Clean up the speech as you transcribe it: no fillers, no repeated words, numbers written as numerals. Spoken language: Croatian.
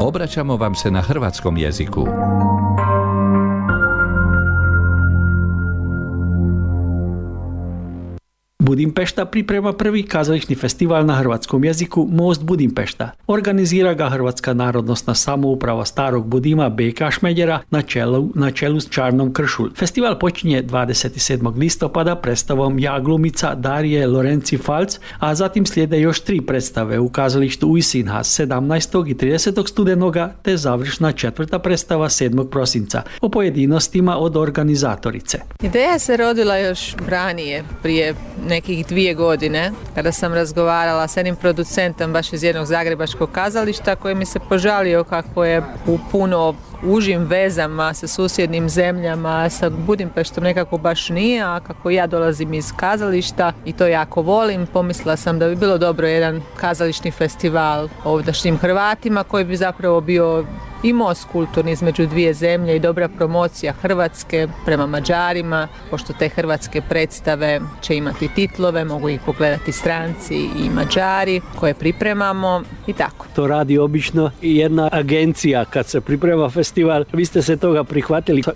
Obraćamo vam se na hrvatskom jeziku. Budimpešta priprema prvi kazališni festival na hrvatskom jeziku Most Budimpešta. Organizira ga Hrvatska narodnosna samouprava Starog Budima Beka Šmeđera na čelu s Čarnom Kršul. Festival počinje 27. listopada predstavom Ja glumica Darije Lorenci Falc, a zatim slijede još 3 predstave u kazalištu Ujsinhas 17. i 30. studenoga te završna 4. predstava 7. prosinca. O pojedinostima od organizatorice. Ideja se rodila još ranije, prije nekih 2 godine, kada sam razgovarala s jednim producentom baš iz jednog zagrebačkog kazališta koji mi se požalio kako je u puno užim vezama sa susjednim zemljama, sa Budimpeštom nekako baš nije, a kako ja dolazim iz kazališta i to jako volim, pomislila sam da bi bilo dobro jedan kazališni festival ovdašnjim Hrvatima koji bi zapravo bio i most kulturni između 2 zemlje i dobra promocija Hrvatske prema Mađarima, pošto te hrvatske predstave će imati titlove, mogu ih pogledati stranci i Mađari koje pripremamo i tako. To radi obično i jedna agencija kad se priprema festival. Vi ste se toga prihvatili.